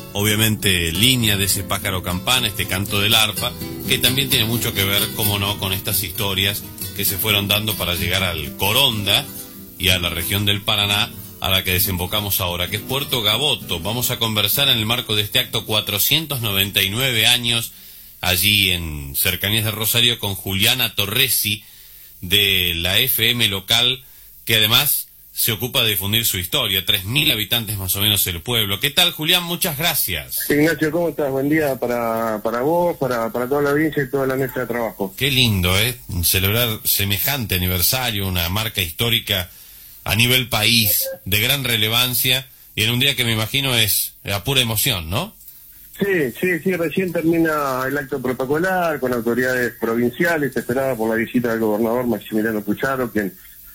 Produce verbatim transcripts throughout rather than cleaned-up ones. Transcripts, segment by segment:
obviamente línea de ese pájaro campana, este canto del arpa, que también tiene mucho que ver, como no, con estas historias que se fueron dando para llegar al Coronda y a la región del Paraná, a la que desembocamos ahora, que es Puerto Gaboto. Vamos a conversar en el marco de este acto cuatrocientos noventa y nueve años, allí en cercanías de Rosario, con Juliana Torresi, de la F M local, que además se ocupa de difundir su historia. Tres mil habitantes más o menos el pueblo. ¿Qué tal, Julián? Muchas gracias. Ignacio, ¿cómo estás? Buen día para, para vos, para, para toda la audiencia y toda la mesa de trabajo. Qué lindo, ¿eh? Celebrar semejante aniversario, una marca histórica a nivel país, de gran relevancia, y en un día que me imagino es a pura emoción, ¿no? Sí, sí, sí, recién termina el acto protocolar con autoridades provinciales, esperada por la visita del gobernador Maximiliano Pucharo, quien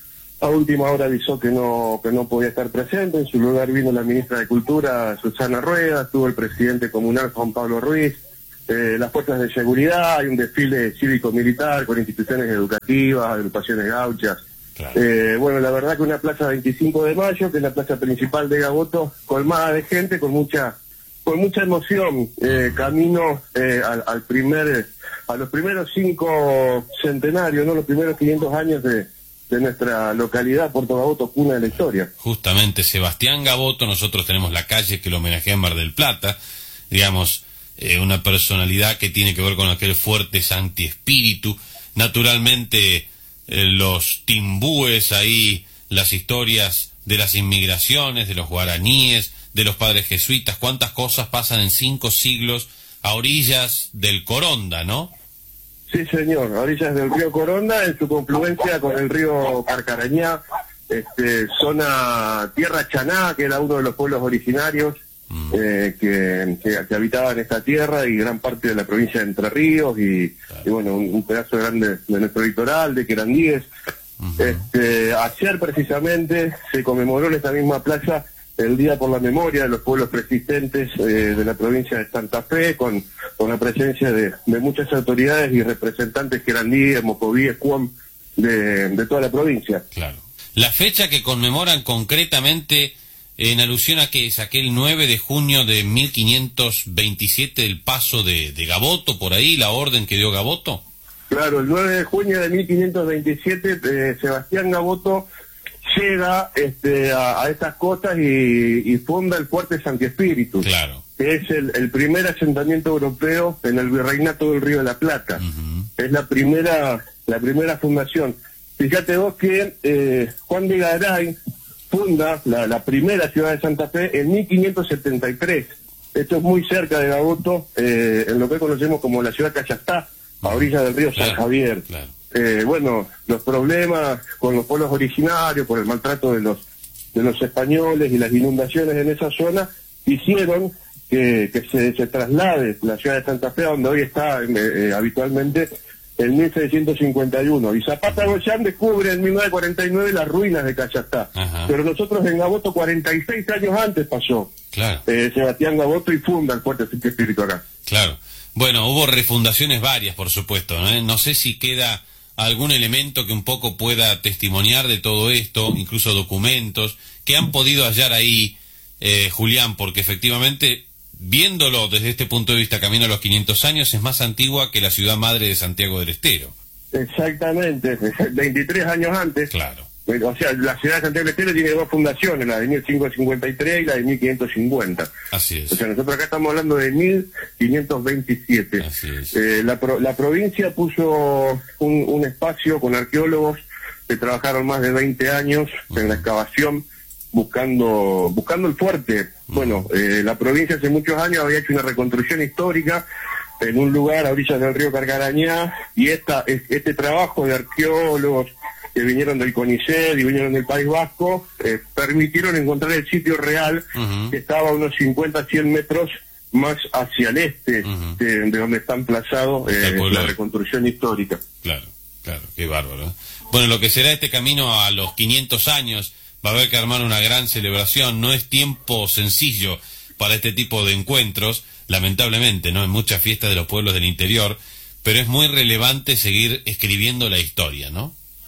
a última hora avisó que no que no podía estar presente. En su lugar vino la ministra de Cultura, Susana Rueda, estuvo el presidente comunal, Juan Pablo Ruiz, eh, las fuerzas de seguridad, hay un desfile cívico-militar con instituciones educativas, agrupaciones gauchas. Claro. Eh, bueno, la verdad que una plaza veinticinco de mayo, que es la plaza principal de Gaboto, colmada de gente, con mucha con mucha emoción, eh, camino eh, al, al primer, a los primeros cinco centenarios, ¿no? Los primeros quinientos años de, de nuestra localidad, Puerto Gaboto, cuna de la historia. Justamente, Sebastián Gaboto, nosotros tenemos la calle que lo homenajea en Mar del Plata, digamos, eh, una personalidad que tiene que ver con aquel fuerte Santi Espíritu, naturalmente eh, los timbúes ahí, las historias de las inmigraciones, de los guaraníes, de los padres jesuitas, cuántas cosas pasan en cinco siglos a orillas del Coronda, ¿no? Sí, señor, a orillas del río Coronda, en su confluencia con el río Carcarañá, este, zona Tierra Chaná, que era uno de los pueblos originarios mm. eh, que, que, que habitaban esta tierra, y gran parte de la provincia de Entre Ríos, y, claro. y bueno, un, un pedazo grande de nuestro litoral, de Querandíes. Uh-huh. Este, ayer precisamente se conmemoró en esta misma plaza el Día por la Memoria de los Pueblos Persistentes eh, de la provincia de Santa Fe, con, con la presencia de, de muchas autoridades y representantes querandíes, mocovíes, cuam, de, de toda la provincia. Claro. La fecha que conmemoran concretamente, en alusión a que es aquel nueve de junio de mil quinientos veintisiete, el paso de, de Gaboto, por ahí, la orden que dio Gaboto. Claro, el nueve de junio de mil quinientos veintisiete, eh, Sebastián Gaboto llega este, a, a estas costas y, y funda el Fuerte Santi Espíritu, claro. que es el, el primer asentamiento europeo en el virreinato del Río de la Plata. Uh-huh. Es la primera la primera fundación. Fíjate vos que eh, Juan de Garay funda la, la primera ciudad de Santa Fe en mil quinientos setenta y tres. Esto es muy cerca de Gaboto, eh, en lo que conocemos como la ciudad Cachastá, a orillas del río claro, San Javier. Claro. Eh, bueno, los problemas con los pueblos originarios, por el maltrato de los de los españoles y las inundaciones en esa zona, hicieron que, que se, se traslade la ciudad de Santa Fe, donde hoy está eh, eh, habitualmente, en mil seiscientos cincuenta y uno. Y Zapata Goyán descubre en mil novecientos cuarenta y nueve las ruinas de Cachastá. Ajá. Pero nosotros en Gaboto, cuarenta y seis años antes pasó. Claro. Eh, Sebastián Gaboto, y funda el Fuerte Santi Espíritu acá. Claro. Bueno, hubo refundaciones varias, por supuesto, ¿no? No sé si queda algún elemento que un poco pueda testimoniar de todo esto, incluso documentos, que han podido hallar ahí, eh, Julián, porque efectivamente, viéndolo desde este punto de vista, camino a los quinientos años, es más antigua que la ciudad madre de Santiago del Estero. Exactamente, veintitrés años antes. Claro. O sea, la ciudad de Santiago del Estero tiene dos fundaciones, la de mil quinientos cincuenta y tres y la de mil quinientos cincuenta. Así es. O sea, nosotros acá estamos hablando de mil quinientos veintisiete. Así es. Eh, la, pro, la provincia puso un, un espacio con arqueólogos que trabajaron más de veinte años uh-huh. en la excavación, buscando buscando el fuerte. Uh-huh. Bueno, eh, la provincia hace muchos años había hecho una reconstrucción histórica en un lugar a orillas del río Carcarañá, y esta este trabajo de arqueólogos que vinieron del CONICET y vinieron del País Vasco, eh, permitieron encontrar el sitio real, uh-huh. que estaba a unos cincuenta a cien metros más hacia el este, uh-huh. de, de donde está emplazado eh, la reconstrucción histórica. Claro, claro, qué bárbaro. Bueno, lo que será este camino a los quinientos años, va a haber que armar una gran celebración. No es tiempo sencillo para este tipo de encuentros, lamentablemente, ¿no? En muchas fiestas de los pueblos del interior, pero es muy relevante seguir escribiendo la historia, ¿no?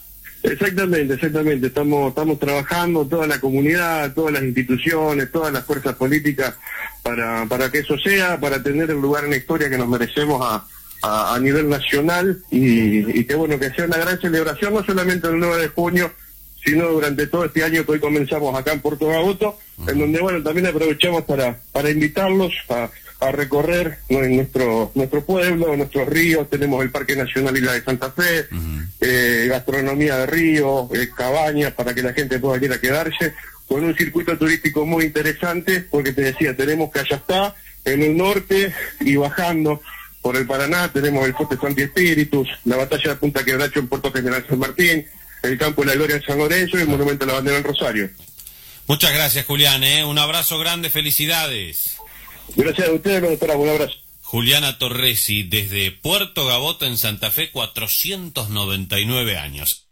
Exactamente, exactamente. Estamos estamos trabajando, toda la comunidad, todas las instituciones, todas las fuerzas políticas para para que eso sea, para tener el lugar en la historia que nos merecemos a, a, a nivel nacional y, y que bueno, que sea una gran celebración, no solamente el nueve de junio, sino durante todo este año que hoy comenzamos acá en Puerto Gaboto, uh-huh. en donde bueno, también aprovechamos para para invitarlos a a recorrer nuestro nuestro pueblo, nuestros ríos. Tenemos el Parque Nacional Isla de Santa Fe, uh-huh. eh, gastronomía de río, eh, cabañas para que la gente pueda ir a quedarse, con un circuito turístico muy interesante, porque te decía, tenemos que allá está, en el norte, y bajando por el Paraná, tenemos el Fuerte Santi Espíritus, la batalla de Punta Quebracho en Puerto General San Martín, el Campo de la Gloria en San Lorenzo y el Monumento a la Bandera en Rosario. Muchas gracias, Julián, ¿eh? Un abrazo grande, felicidades. Gracias a ustedes, doctora, un abrazo. Juliana Torresi, desde Puerto Gaboto en Santa Fe, cuatrocientos noventa y nueve años.